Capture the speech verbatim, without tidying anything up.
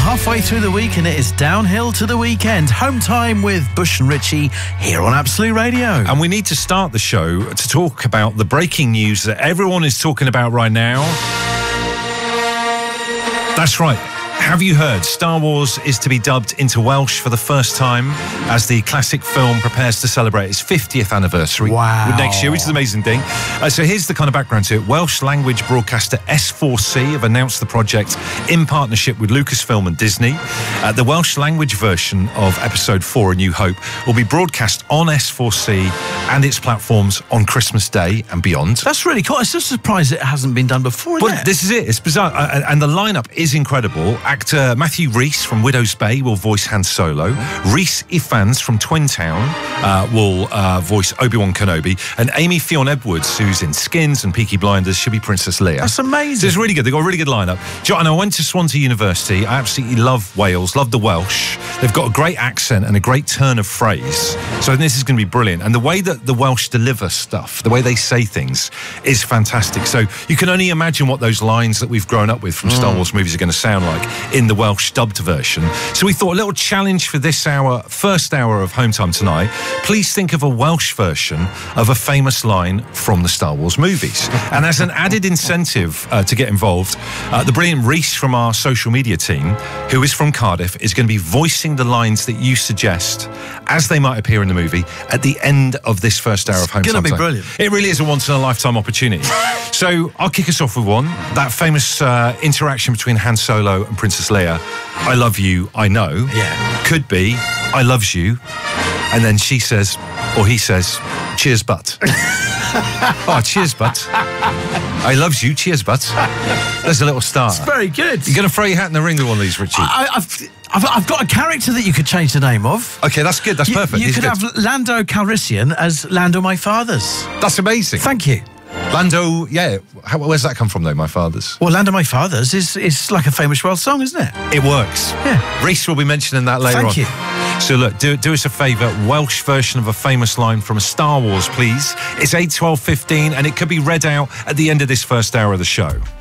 halfway through the week and it is downhill to the weekend. Home time with Bush and Richie here on Absolute Radio. And we need to start the show to talk about the breaking news that everyone is talking about right now. That's right. Have you heard? Star Wars is to be dubbed into Welsh for the first time as the classic film prepares to celebrate its fiftieth anniversary wow. next year, which is an amazing thing. Uh, so here's the kind of background to it. Welsh language broadcaster S four C have announced the project in partnership with Lucasfilm and Disney. Uh, the Welsh language version of Episode four, A New Hope, will be broadcast on S four C and its platforms on Christmas Day and beyond. That's really cool. I'm just surprised it hasn't been done before, isn't Well, it? this is it. It's bizarre. Uh, and the lineup is incredible. Actor Matthew Rhys from Widow's Bay will voice Han Solo. Rhys Ifans from Twin Town uh, will uh, voice Obi-Wan Kenobi. And Amy Fionn-Edwards, who's in Skins and Peaky Blinders, she'll be Princess Leia. That's amazing. So it's really good. They've got a really good lineup. Do you know, and I went to Swansea University. I absolutely love Wales, love the Welsh. They've got a great accent and a great turn of phrase. So this is going to be brilliant. And the way that the Welsh deliver stuff, the way they say things, is fantastic. So you can only imagine what those lines that we've grown up with from mm. Star Wars movies are going to sound like in the Welsh dubbed version. So we thought a little challenge for this hour, first hour of Home Time tonight. Please think of a Welsh version of a famous line from the Star Wars movies. And as an added incentive uh, to get involved, uh, the brilliant Rhys from our social media team, who is from Cardiff, is going to be voicing the lines that you suggest as they might appear in the movie at the end of this first hour of Home Time. It's going to be brilliant. It really is a once-in-a-lifetime opportunity. So I'll kick us off with one. That famous uh, interaction between Han Solo and Princess Leia. I love you, I know. Yeah. Could be, I loves you. And then she says, or he says, cheers, butt. Oh, cheers, butt. I loves you, cheers, butt. There's a little star. It's very good. You're going to throw your hat in the ring with one of these, Richie? I, I've, I've, I've got a character that you could change the name of. Okay, that's good. That's you, perfect. You He's could good. have Lando Calrissian as Lando My Father's. That's amazing. Thank you. Lando, yeah. How, where's that come from, though, My Father's? Well, Lando My Father's is, is like a famous Welsh song, isn't it? It works. Yeah. Rhys will be mentioning that later Thank on. Thank you. So look, do, do us a favour, Welsh version of a famous line from a Star Wars, please. It's eight, twelve, fifteen, and it could be read out at the end of this first hour of the show.